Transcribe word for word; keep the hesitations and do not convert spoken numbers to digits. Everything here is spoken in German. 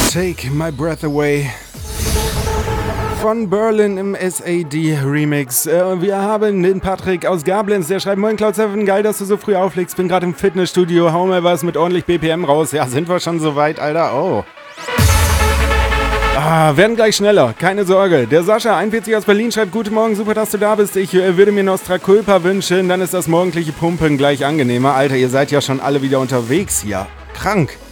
Take My Breath Away von Berlin im S A D Remix. Äh, wir haben den Patrick aus Gablenz, der schreibt: Moin Cloud sieben, geil, dass du so früh auflegst, bin gerade im Fitnessstudio, hau mal was mit ordentlich B P M raus. Ja, sind wir schon so weit, Alter? Oh. Ah, werden gleich schneller, keine Sorge. Der Sascha, einundvierzig aus Berlin, schreibt: Guten Morgen, super, dass du da bist. Ich äh, würde mir Nostra Culpa wünschen, dann ist das morgendliche Pumpen gleich angenehmer. Alter, ihr seid ja schon alle wieder unterwegs hier. Krank.